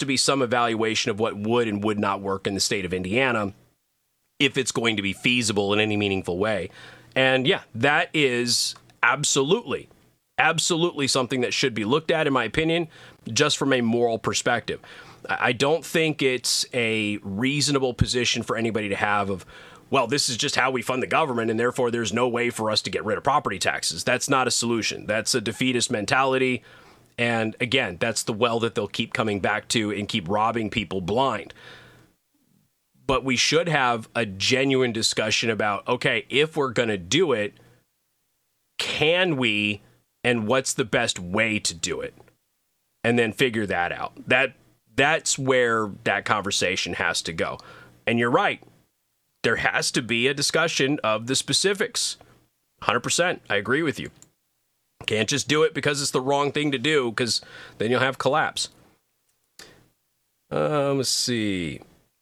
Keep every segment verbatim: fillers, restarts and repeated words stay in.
to be some evaluation of what would and would not work in the state of Indiana if it's going to be feasible in any meaningful way. And yeah, that is absolutely, absolutely something that should be looked at, in my opinion, just from a moral perspective. I don't think it's a reasonable position for anybody to have of, well, this is just how we fund the government, and therefore there's no way for us to get rid of property taxes. That's not a solution. That's a defeatist mentality. And again, that's the well that they'll keep coming back to and keep robbing people blind. But we should have a genuine discussion about, okay, if we're going to do it, can we, and what's the best way to do it? And then figure that out. That That's where that conversation has to go. And you're right. There has to be a discussion of the specifics. one hundred percent. I agree with you. Can't just do it because it's the wrong thing to do, because then you'll have collapse. Um, let's see.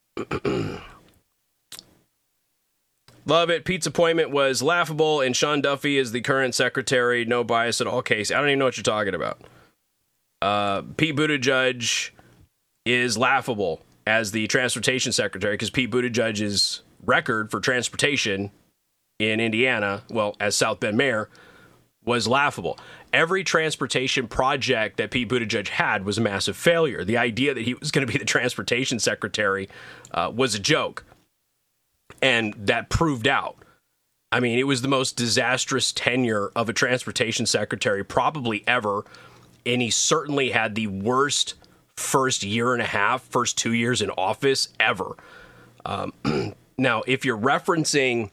Love it. Pete's appointment was laughable, and Sean Duffy is the current secretary. No bias at all. Casey, I don't even know what you're talking about. Uh, Pete Buttigieg is laughable as the transportation secretary, because Pete Buttigieg's record for transportation in Indiana, well, as South Bend mayor, was laughable. Every transportation project that Pete Buttigieg had was a massive failure. The idea that he was going to be the transportation secretary uh, was a joke. And that proved out. I mean, it was the most disastrous tenure of a transportation secretary probably ever. And he certainly had the worst first year and a half, first two years in office ever. Um, now, if you're referencing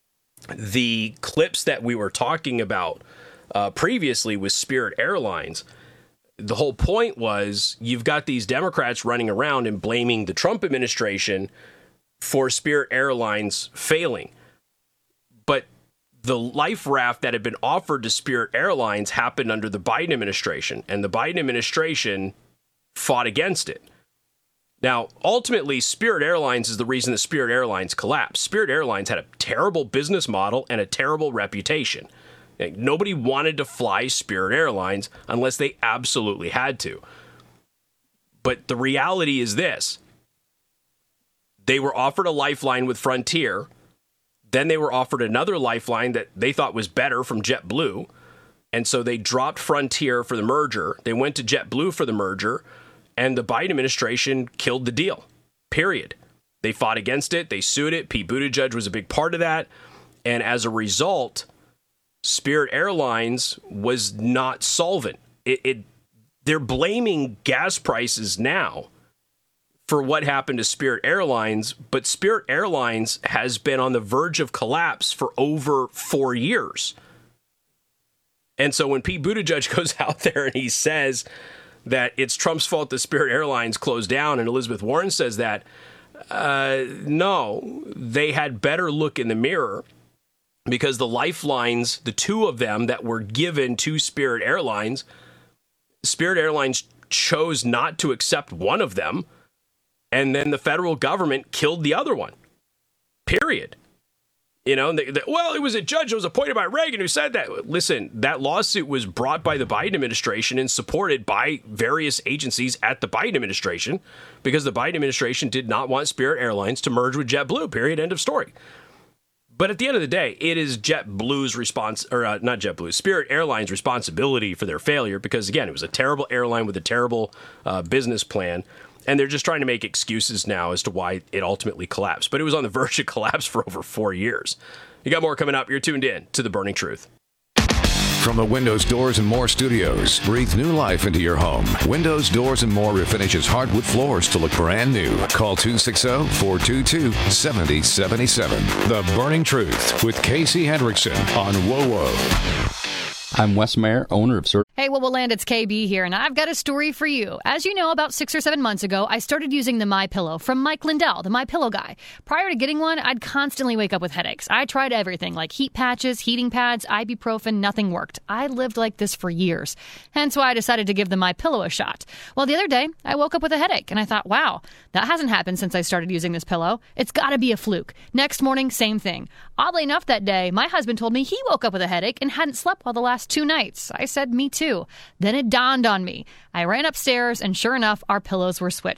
the clips that we were talking about uh, previously with Spirit Airlines, the whole point was you've got these Democrats running around and blaming the Trump administration for Spirit Airlines failing. But the life raft that had been offered to Spirit Airlines happened under the Biden administration, and the Biden administration fought against it. Now, ultimately, Spirit Airlines is the reason that Spirit Airlines collapsed. Spirit Airlines had a terrible business model and a terrible reputation. Like, nobody wanted to fly Spirit Airlines unless they absolutely had to. But the reality is this. They were offered a lifeline with Frontier. Then they were offered another lifeline that they thought was better from JetBlue. And so they dropped Frontier for the merger. They went to JetBlue for the merger. And the Biden administration killed the deal, period. They fought against it. They sued it. Pete Buttigieg was a big part of that. And as a result, Spirit Airlines was not solvent. It, it, they're blaming gas prices now for what happened to Spirit Airlines, but Spirit Airlines has been on the verge of collapse for over four years. And so when Pete Buttigieg goes out there and he says that it's Trump's fault that Spirit Airlines closed down, and Elizabeth Warren says that, uh, no, they had better look in the mirror, because the lifelines, the two of them that were given to Spirit Airlines, Spirit Airlines chose not to accept one of them, and then the federal government killed the other one, period. You know, they, they, well, it was a judge that was appointed by Reagan who said that. Listen, that lawsuit was brought by the Biden administration and supported by various agencies at the Biden administration, because the Biden administration did not want Spirit Airlines to merge with JetBlue, period, end of story. But at the end of the day, it is JetBlue's response, or uh, not JetBlue, Spirit Airlines' responsibility for their failure, because, again, it was a terrible airline with a terrible uh, business plan. And they're just trying to make excuses now as to why it ultimately collapsed. But it was on the verge of collapse for over four years. You got more coming up. You're tuned in to The Burning Truth. From the Windows, Doors, and More studios, breathe new life into your home. Windows, Doors, and More refinishes hardwood floors to look brand new. Call two six zero, four two two, seven zero seven seven. The Burning Truth with Casey Hendrickson on WOWO. I'm Wes Mayer, owner of Sir. Hey, what will land? It's K B here, and I've got a story for you. As you know, about six or seven months ago, I started using the MyPillow from Mike Lindell, the MyPillow guy. Prior to getting one, I'd constantly wake up with headaches. I tried everything, like heat patches, heating pads, ibuprofen, nothing worked. I lived like this for years. Hence why I decided to give the MyPillow a shot. Well, the other day, I woke up with a headache, and I thought, wow, that hasn't happened since I started using this pillow. It's got to be a fluke. Next morning, same thing. Oddly enough, that day, my husband told me he woke up with a headache and hadn't slept well the last two nights. I said, me too. Then it dawned on me. I ran upstairs, and sure enough, our pillows were switched.